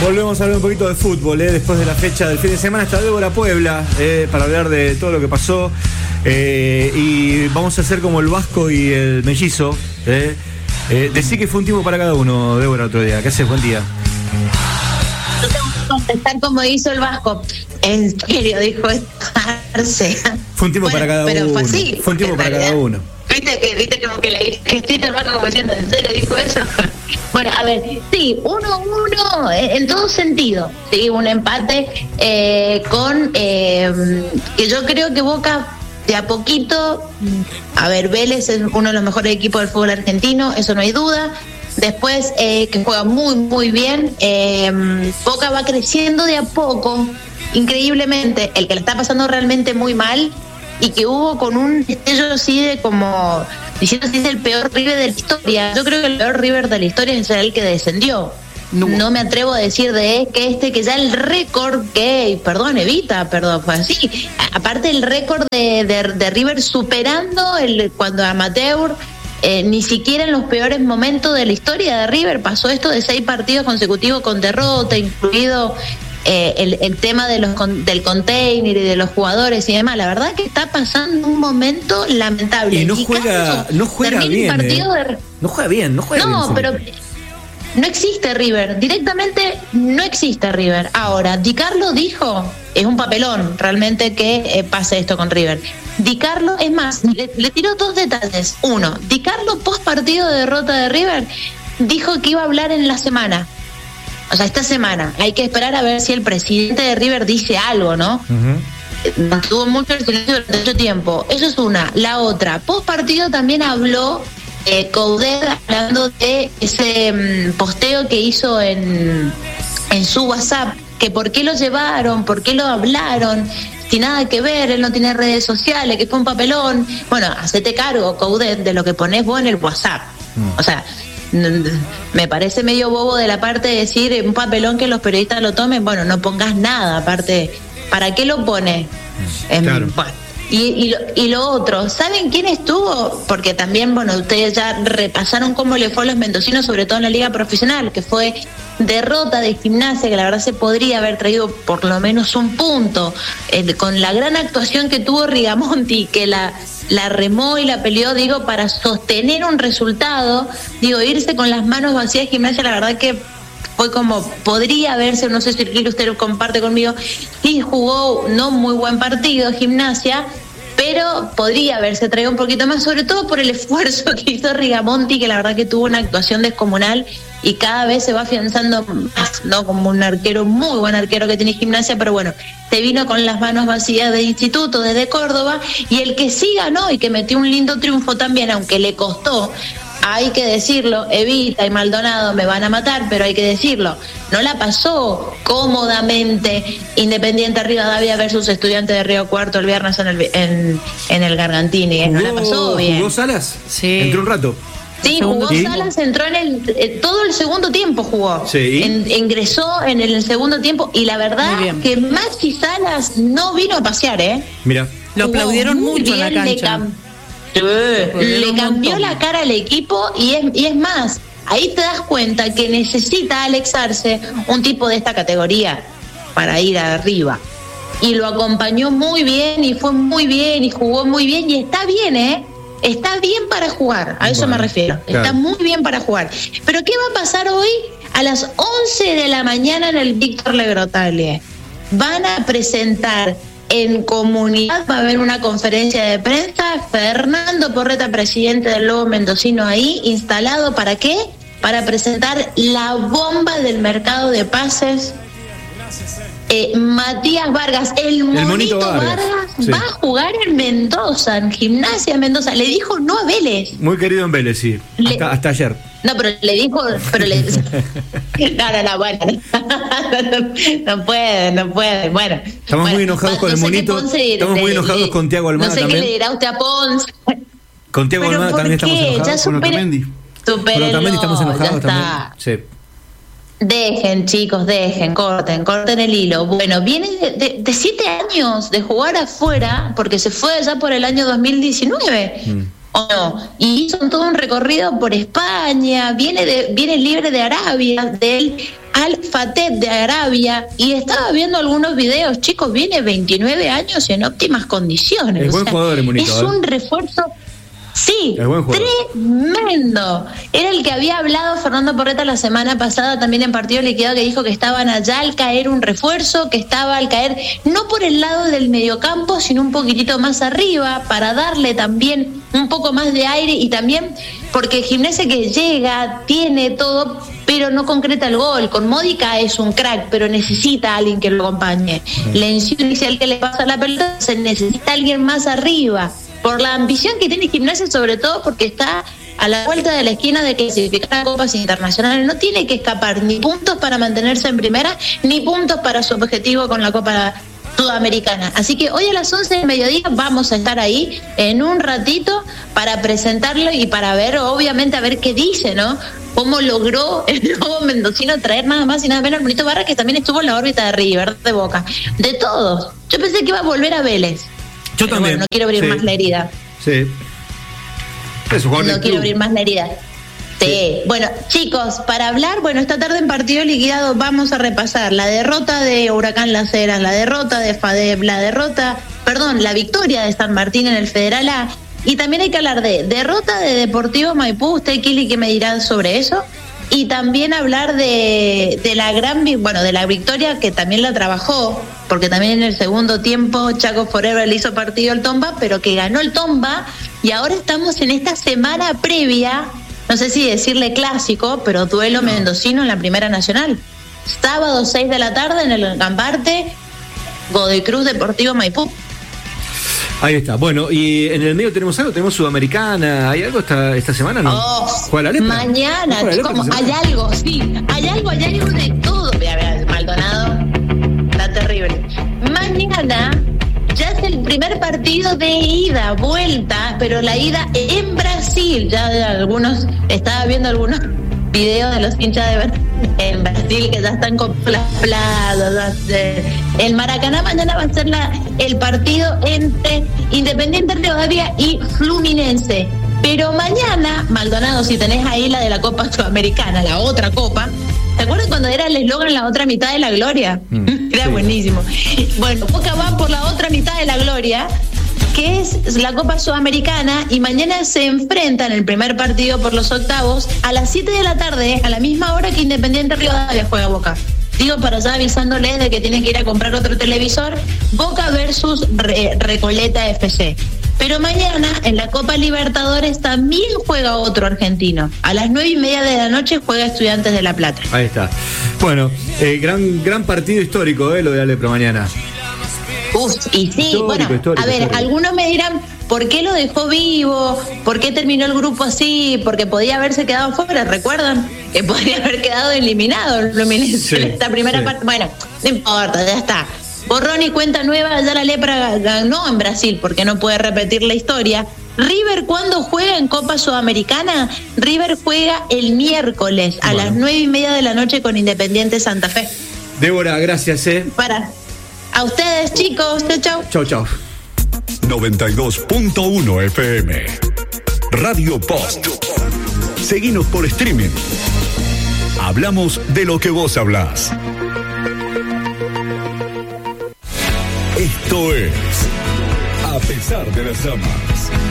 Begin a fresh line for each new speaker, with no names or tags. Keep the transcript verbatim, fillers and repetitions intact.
Volvemos a hablar un poquito de fútbol, ¿eh? Después de la fecha del fin de semana está Débora Puebla, ¿eh? Para hablar de todo lo que pasó, eh, y vamos a hacer como el Vasco y el Mellizo, ¿eh? Eh, decí que fue un tiempo para cada uno, Débora, otro día. ¿Qué haces? Buen día.
Yo tengo que contestar como hizo el Vasco. En serio, dijo estarse.
Fue un tiempo
bueno,
para cada
pero
uno.
Fue, así,
fue un tiempo para cada uno.
Viste que, viste como que la Cristina el Vasco como diciendo, ¿en serio dijo eso? Bueno, a ver, sí, uno uno en todo sentido, sí, un empate eh, con eh, que yo creo que Boca de a poquito, a ver, Vélez es uno de los mejores equipos del fútbol argentino, eso no hay duda. Después eh, que juega muy muy bien, eh, Boca va creciendo de a poco, increíblemente. El que le está pasando realmente muy mal y que hubo con un destello así de como diciendo si es el peor River de la historia. Yo creo que el peor River de la historia es el que descendió. No, no me atrevo a decir de que este, que ya el récord que, perdón, Evita, perdón, fue así. Aparte el récord de, de, de River superando el cuando amateur, eh, ni siquiera en los peores momentos de la historia de River pasó esto de seis partidos consecutivos con derrota, incluido Eh, el, el tema de los del container y de los jugadores y demás. La verdad que está pasando un momento lamentable.
Y no y juega, no juega bien. Eh. De... No juega bien, no juega
no,
bien.
No, pero no existe River. Directamente no existe River. Ahora, Di Carlo dijo, es un papelón realmente que eh, pase esto con River. Di Carlo, es más, le, le tiró dos detalles. Uno, Di Carlo post partido de derrota de River dijo que iba a hablar en la semana. O sea, esta semana hay que esperar a ver si el presidente de River dice algo, ¿no? Uh-huh. Mantuvo mucho el silencio durante mucho tiempo. Eso es una. La otra, post partido también habló eh, Coudet hablando de ese um, posteo que hizo en, en su WhatsApp, que por qué lo llevaron, por qué lo hablaron, sin nada que ver, él no tiene redes sociales, que fue un papelón. Bueno, hacete cargo, Coudet, de lo que ponés vos en el WhatsApp. Uh-huh. O sea, me parece medio bobo de la parte de decir un papelón que los periodistas lo tomen. Bueno, no pongas nada, aparte, ¿para qué lo pone?
Claro.
Bueno, y, y, lo, y lo otro, ¿saben quién estuvo? Porque también, bueno, ustedes ya repasaron cómo le fue a los mendocinos, sobre todo en la liga profesional, que fue derrota de Gimnasia, que la verdad se podría haber traído por lo menos un punto, eh, con la gran actuación que tuvo Rigamonti, que la la remó y la peleó, digo, para sostener un resultado, digo, irse con las manos vacías. Gimnasia, la verdad que fue como, podría verse, no sé si usted comparte conmigo, sí jugó no muy buen partido Gimnasia, pero podría haberse traído un poquito más, sobre todo por el esfuerzo que hizo Rigamonti, que la verdad que tuvo una actuación descomunal y cada vez se va afianzando más, ¿no? Como un arquero, muy buen arquero que tiene Gimnasia, pero bueno, se vino con las manos vacías de Instituto desde Córdoba, y el que sí ganó y que metió un lindo triunfo también, aunque le costó, hay que decirlo, Evita y Maldonado me van a matar, pero hay que decirlo, no la pasó cómodamente Independiente Rivadavia versus Estudiantes de Río Cuarto el viernes en el, en, en el Gargantini, no la pasó bien.
¿Jugó Salas?
Sí.
Entró un rato.
Sí, jugó ¿Sí? Salas, entró en el eh, todo el segundo tiempo jugó.
Sí.
En, ingresó en el, el segundo tiempo y la verdad que Maxi Salas no vino a pasear, ¿eh?
Mira,
lo aplaudieron mucho en la cancha.
Le, le cambió la cara al equipo y es, y es más, ahí te das cuenta que necesita Alex Arce un tipo de esta categoría para ir arriba. Y lo acompañó muy bien y fue muy bien y jugó muy bien y está bien, ¿eh? Está bien para jugar, a eso bueno, me refiero. Claro. Está muy bien para jugar. Pero ¿qué va a pasar hoy a las once de la mañana en el Víctor Legrotaglie? Van a presentar en comunidad, va a haber una conferencia de prensa, Fernando Porreta, presidente del Lobo Mendocino ahí, instalado, ¿para qué? Para presentar la bomba del mercado de pases. Eh, Matías Vargas, el, el monito, monito Vargas, Vargas sí. va a jugar en Mendoza, en Gimnasia Mendoza. Le dijo no a Vélez.
Muy querido en Vélez, sí. Le, hasta, hasta ayer.
No, pero le dijo, pero le no, no, no, bueno. no, no puede, no puede. Bueno.
Estamos
bueno,
muy enojados no con el monito.
Ponce,
Estamos
le,
muy enojados le, con Tiago Almada
también. No sé
también.
qué le dirá usted a Ponce.
Con Tiago Almada también estamos enojados.
Ya
con Otamendi. Con Otamendi estamos enojados también. Sí.
Dejen, chicos, dejen, corten, corten el hilo. Bueno, viene de, de, de siete años de jugar afuera, porque se fue allá por el año dos mil diecinueve. Mm. ¿O no? Y hizo todo un recorrido por España, viene de, viene libre de Arabia, del al Fateh de Arabia, y estaba viendo algunos videos, chicos, viene veintinueve años en óptimas condiciones.
Es buen jugador, el Munito,
es
¿eh?
un refuerzo. Sí, tremendo. Era el que había hablado Fernando Porreta la semana pasada también en Partido Liquidado, que dijo que estaban allá al caer un refuerzo, que estaba al caer no por el lado del mediocampo, sino un poquitito más arriba, para darle también un poco más de aire, y también porque Gimnasia que llega, tiene todo, pero no concreta el gol. Con Módica es un crack, pero necesita a alguien que lo acompañe. Lencioni dice al que le pasa la pelota, se necesita alguien más arriba, por la ambición que tiene Gimnasia, sobre todo porque está a la vuelta de la esquina de clasificar a Copas Internacionales. No tiene que escapar ni puntos para mantenerse en primera, ni puntos para su objetivo con la Copa Sudamericana. Así que hoy a las once del mediodía vamos a estar ahí en un ratito para presentarlo y para ver, obviamente, a ver qué dice, ¿no? Cómo logró el nuevo mendocino traer nada más y nada menos al Munito Barra, que también estuvo en la órbita de River, de Boca. De todos. Yo pensé que iba a volver a Vélez.
Yo
Pero
también.
Bueno, no quiero abrir
sí.
más la herida.
Sí. Eso,
no
quiero
club. abrir más la herida. Sí. sí. Bueno, chicos, para hablar, bueno, esta tarde en Partido Liquidado vamos a repasar la derrota de Huracán Las Heras, la derrota de FADEP, la derrota, perdón, la victoria de San Martín en el Federal A, y también hay que hablar de derrota de Deportivo Maipú. Usted, Kili, ¿qué me dirán sobre eso? Y también hablar de, de la gran, bueno, de la victoria que también la trabajó, porque también en el segundo tiempo Chaco Forever le hizo partido al Tomba, pero que ganó el Tomba, y ahora estamos en esta semana previa, no sé si decirle clásico, pero duelo no. mendocino en la Primera Nacional. Sábado seis de la tarde en el Gambarte, Godoy Cruz Deportivo Maipú.
Ahí está. Bueno, y en el medio tenemos algo, tenemos Sudamericana. ¿Hay algo esta, esta semana? ¿No?
Oh,
¿Juega la Lepra?
Mañana, ¿cómo? Hay algo, sí. Hay algo, hay algo de todo. Mira, mira, Maldonado está terrible. Mañana ya es el primer partido de ida, vuelta, pero la ida en Brasil. Ya algunos, estaba viendo algunos videos de los hinchas de Brasil, en Brasil, que ya están con las plazas. El Maracaná mañana va a ser la, el partido entre Independiente Rivadavia y Fluminense. Pero mañana, Maldonado, si tenés ahí la de la Copa Sudamericana, la otra copa, ¿te acuerdas cuando era el eslogan la otra mitad de la gloria? Mm, era sí. buenísimo. Bueno, Boca va por la otra mitad de la gloria, que es la Copa Sudamericana, y mañana se enfrentan el primer partido por los octavos a las siete de la tarde, a la misma hora que Independiente Rivadavia juega Boca. Digo, para allá avisándoles de que tienen que ir a comprar otro televisor. Boca versus Re- Recoleta F C. Pero mañana en la Copa Libertadores también juega otro argentino. A las nueve y media de la noche juega Estudiantes de La Plata.
Ahí está. Bueno, eh, gran gran partido histórico, eh, lo de la Lepra mañana.
Uf, y sí, histórico, bueno, histórico, a ver, histórico. Algunos me dirán, ¿por qué lo dejó vivo? ¿Por qué terminó el grupo así? Porque podía haberse quedado fuera, ¿recuerdan? Que podría haber quedado eliminado el Fluminense sí, en esta primera sí. parte. Bueno, no importa, ya está. Borrón y cuenta nueva, ya la Lepra ganó en Brasil, porque no puede repetir la historia. River, ¿cuándo juega en Copa Sudamericana? River juega el miércoles a bueno. las nueve y media de la noche con Independiente Santa Fe.
Débora, gracias, eh.
Para. A ustedes, chicos. Chau, chau.
Chau, chau.
noventa y dos punto uno F M. Radio Post. Seguinos por streaming. Hablamos de lo que vos hablás. Esto es A pesar de las llamas.